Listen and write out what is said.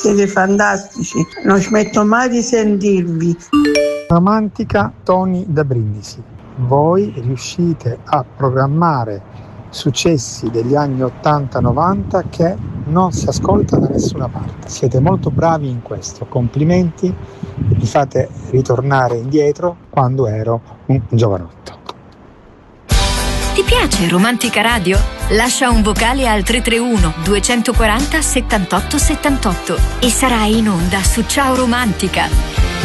siete fantastici, non smetto mai di sentirvi. Romantica Toni da Brindisi, voi riuscite a programmare successi degli anni 80-90 che non si ascolta da nessuna parte. Siete molto bravi in questo, complimenti, mi fate ritornare indietro quando ero un giovanotto. Ti piace Romantica Radio? Lascia un vocale al 331 240 78 78 e sarai in onda su Ciao Romantica.